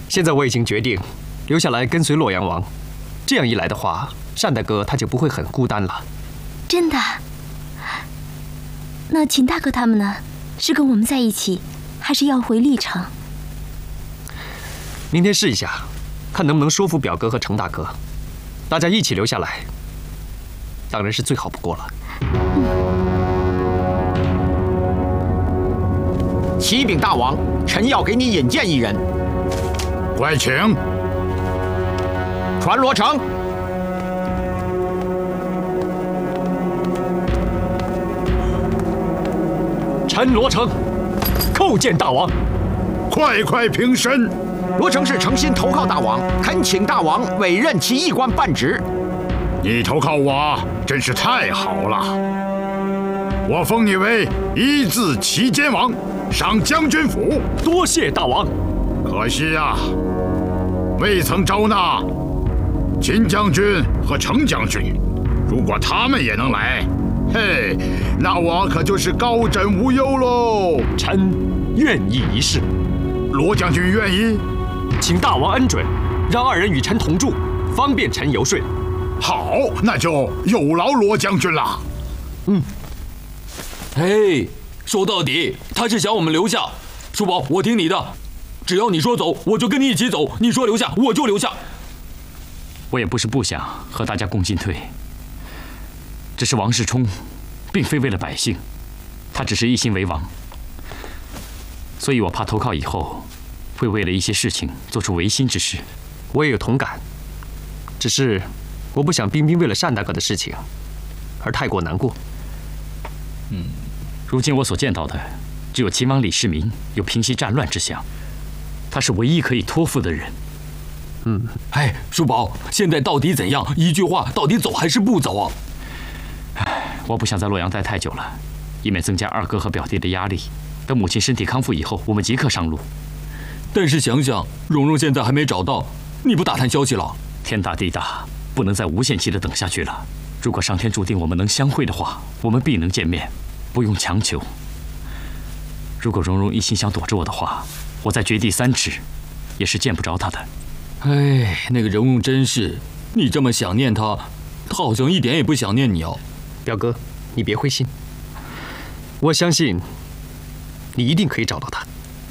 现在我已经决定留下来跟随洛阳王，这样一来的话，单大哥他就不会很孤单了。 真的？那秦大哥他们呢？是跟我们在一起，还是要回历城？ 明天试一下，看能不能说服表哥和程大哥，大家一起留下来，当然是最好不过了。 启禀大王，臣要给你引荐一人。 快请。 传罗成。 臣罗成，叩见大王。 快平身。 罗成是诚心投靠大王，恳请大王委任其一官半职。 你投靠我，真是太好了。我封你为一字齐肩王，上将军府。 多谢大王。 可惜呀，未曾招纳秦将军和程将军。如果他们也能来，嘿，那我可就是高枕无忧喽。 臣愿意一试。 罗将军愿意？ 请大王恩准，让二人与臣同住，方便臣游说。 好，那就有劳罗将军了。 哎，说到底，他是想我们留下。叔宝，我听你的，只要你说走，我就跟你一起走；你说留下，我就留下。 我也不是不想和大家共进退，只是王世充并非为了百姓，他只是一心为王，所以我怕投靠以后会为了一些事情做出违心之事。 我也有同感，只是我不想彬彬为了单大哥的事情而太过难过。 如今我所见到的，只有秦王李世民有平息战乱之想，他是唯一可以托付的人。 哎，叔宝，现在到底怎样？一句话，到底走还是不走啊？ 我不想在洛阳待太久了，以免增加二哥和表弟的压力。等母亲身体康复以后，我们即刻上路。 但是想想，蓉蓉现在还没找到，你不打探消息了？ 天大地大，不能再无限期的等下去了。如果上天注定我们能相会的话，我们必能见面，不用强求。如果蓉蓉一心想躲着我的话，我在绝地3尺，也是见不着她的。 哎，那个蓉蓉真是，你这么想念她，她好像一点也不想念你哦。 表哥，你别灰心，我相信你一定可以找到她。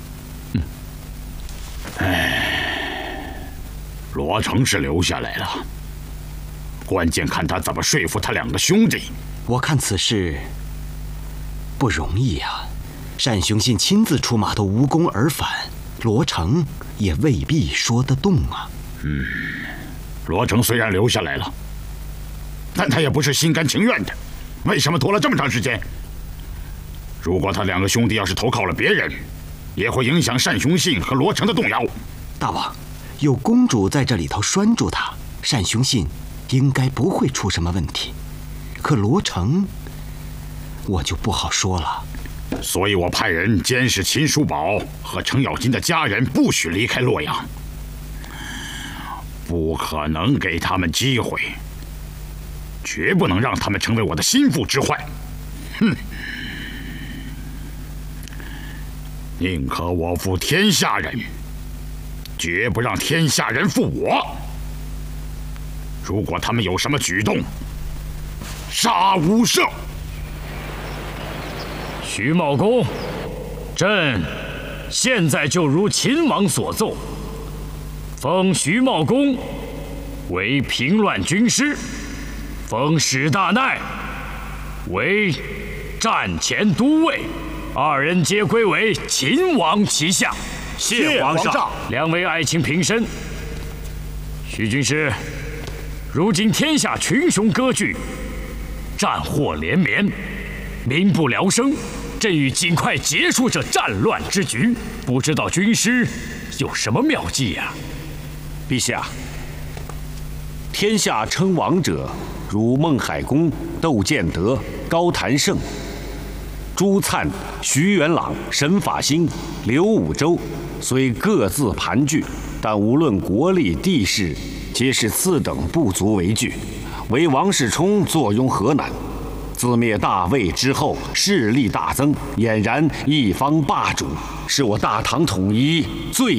罗成是留下来了，关键看他怎么说服他2个兄弟。 我看此事不容易呀，单雄信亲自出马都无功而返，罗成也未必说得动啊。 罗成虽然留下来了，但他也不是心甘情愿的。为什么拖了这么长时间？如果他2个兄弟要是投靠了别人，也会影响单雄信和罗成的动摇。 大王，有公主在这里头拴住他，单雄信应该不会出什么问题。可罗成，我就不好说了。 所以我派人监视秦叔宝和程咬金的家人，不许离开洛阳，不可能给他们机会，绝不能让他们成为我的心腹之患。宁可我负天下人，绝不让天下人负我。如果他们有什么举动，杀无赦。 徐茂公，朕现在就如秦王所奏，封徐茂公为平乱军师，封史大奈为战前都尉，2人皆归为秦王旗下。 谢皇上。 2位爱卿平身。徐军师，如今天下群雄割据，战祸连绵，民不聊生，朕欲尽快结束这战乱之局，不知道军师有什么妙计呀？ 陛下，天下称王者，如孟海公、窦建德、高谭胜、朱粲、徐元朗、沈法兴、刘武周，虽各自盘踞，但无论国力地势，皆是次等不足为惧。唯王世充坐拥河南，自灭大魏之后，势力大增，俨然一方霸主，是我大唐统一最